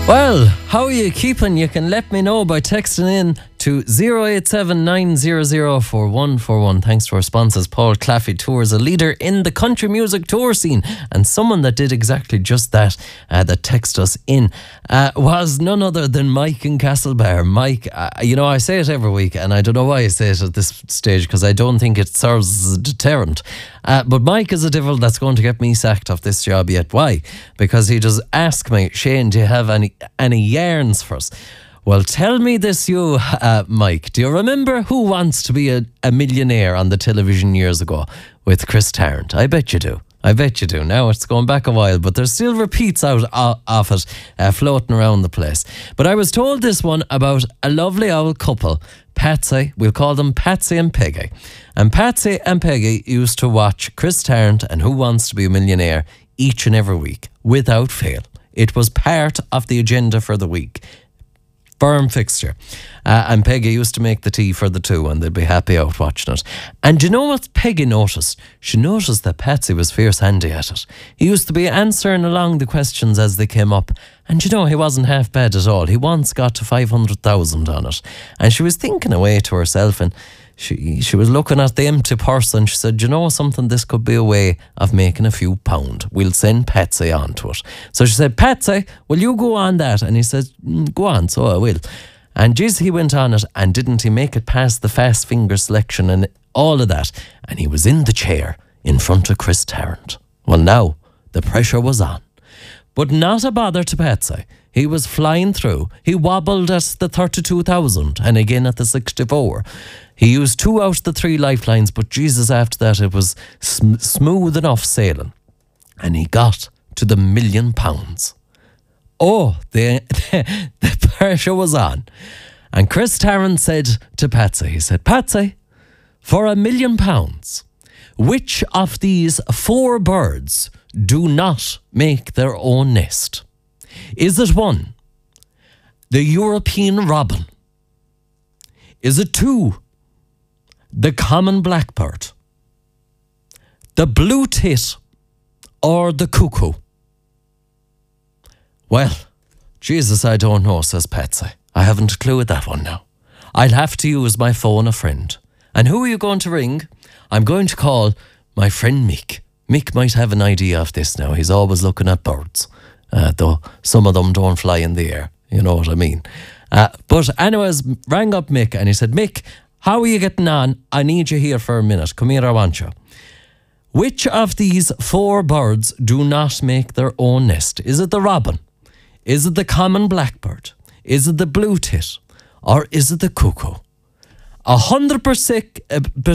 Well, how are you keeping? You can let me know by texting in to 087-900-4141. Thanks to our sponsors, Paul Claffey Tours, a leader in the country music tour scene, and someone that did exactly just that, that texted us in, was none other than Mike in Castlebar. Mike, I say it every week, and I don't know why I say it at this stage, because I don't think it serves as a deterrent. But Mike is a devil that's going to get me sacked off this job yet. Why? Because he does ask me, Shane, do you have any yarns for us? Well, tell me this, Mike. Do you remember Who Wants to Be a Millionaire on the television years ago with Chris Tarrant? I bet you do. Now it's going back a while, but there's still repeats out of it floating around the place. But I was told this one about a lovely old couple, Patsy. We'll call them Patsy and Peggy. And Patsy and Peggy used to watch Chris Tarrant and Who Wants to Be a Millionaire each and every week, without fail. It was part of the agenda for the week. Firm fixture. And Peggy used to make the tea for the two, and they'd be happy out watching it. And do you know what Peggy noticed? She noticed that Patsy was fierce handy at it. He used to be answering along the questions as they came up. And he wasn't half bad at all. He once got to 500,000 on it. And she was thinking away to herself, and she was looking at the empty purse, and she said, you know something, this could be a way of making a few pound. We'll send Patsy on to it. So she said, Patsy, will you go on that? And he said, go on, so I will. And geez, he went on it, and didn't he make it past the fast finger selection and all of that? And he was in the chair in front of Chris Tarrant. Well, now the pressure was on. But not a bother to Patsy. He was flying through. He wobbled at the 32,000 and again at the 64. He used 2 out of the 3 lifelines, but Jesus, after that it was smooth enough sailing. And he got to the £1 million. Oh, the pressure was on. And Chris Tarrant said to Patsy, he said, Patsy, for £1 million, which of these 4 birds do not make their own nest? Is it 1, the European robin? Is it 2, the common blackbird, the blue tit, or the cuckoo? Well, Jesus, I don't know, says Patsy. I haven't a clue at that one now. I'll have to use my phone a friend. And who are you going to ring? I'm going to call my friend Mick. Mick might have an idea of this now. He's always looking at birds, though some of them don't fly in the air. You know what I mean? But anyways, rang up Mick and he said, Mick, how are you getting on? I need you here for a minute. Come here, I want you. Which of these 4 birds do not make their own nest? Is it the robin? Is it the common blackbird? Is it the blue tit? Or is it the cuckoo? 100%